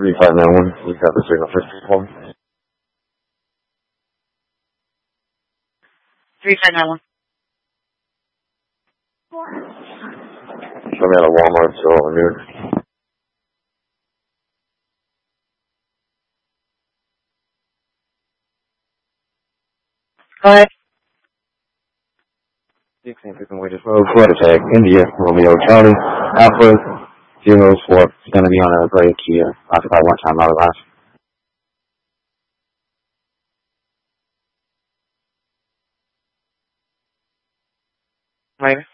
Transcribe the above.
3591. You got the signal for me. 3591. Show me out of Walmart, so noon. Go ahead. 1650 Wages Road, Flight Attack, India, Romeo Charlie, Alpha, 04. It's going to be on a gray Kia. Occupy one time out of last. Later.